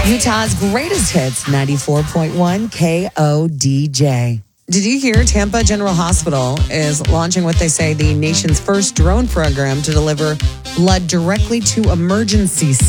Utah's greatest hits, 94.1 KODJ. Did you hear Tampa General Hospital is launching what they say the nation's first drone program to deliver blood directly to emergency